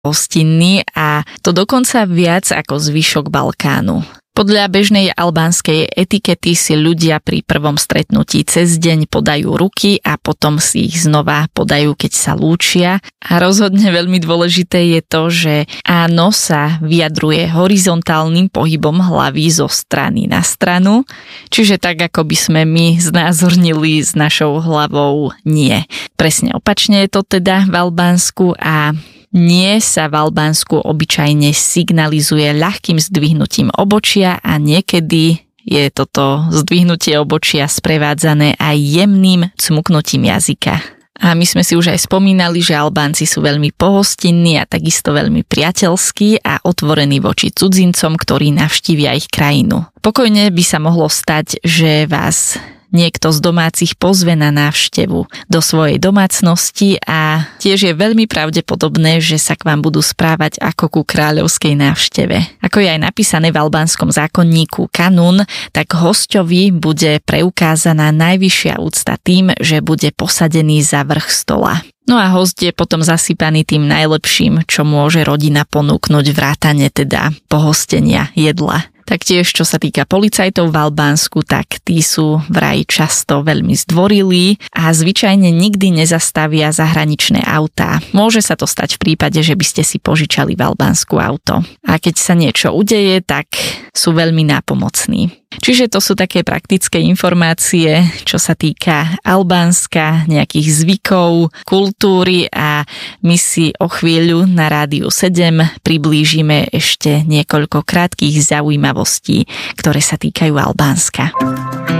hostinní a to dokonca viac ako zvyšok Balkánu. Podľa bežnej albánskej etikety si ľudia pri prvom stretnutí cez deň podajú ruky a potom si ich znova podajú, keď sa lúčia. A rozhodne veľmi dôležité je to, že áno sa vyjadruje horizontálnym pohybom hlavy zo strany na stranu, čiže tak, ako by sme my znázornili s našou hlavou, nie. Presne opačne je to teda v Albánsku a nie sa v Albánsku obyčajne signalizuje ľahkým zdvihnutím obočia a niekedy je toto zdvihnutie obočia sprevádzané aj jemným cmuknutím jazyka. A my sme si už aj spomínali, že Albánci sú veľmi pohostinní a takisto veľmi priateľskí a otvorení voči cudzincom, ktorí navštívia ich krajinu. Pokojne by sa mohlo stať, že vás niekto z domácich pozve na návštevu do svojej domácnosti a tiež je veľmi pravdepodobné, že sa k vám budú správať ako ku kráľovskej návšteve. Ako je aj napísané v albánskom zákonníku kanún, tak hosťovi bude preukázaná najvyššia úcta tým, že bude posadený za vrch stola. No a host je potom zasypaný tým najlepším, čo môže rodina ponúknuť vrátane teda pohostenia jedla. Taktiež, čo sa týka policajtov v Albánsku, tak tí sú vraj často veľmi zdvorilí a zvyčajne nikdy nezastavia zahraničné autá. Môže sa to stať v prípade, že by ste si požičali v Albánsku auto. A keď sa niečo udeje, tak sú veľmi nápomocní. Čiže to sú také praktické informácie, čo sa týka Albánska, nejakých zvykov, kultúry a my si o chvíľu na Rádiu 7 priblížime ešte niekoľko krátkych zaujímavostí, ktoré sa týkajú Albánska.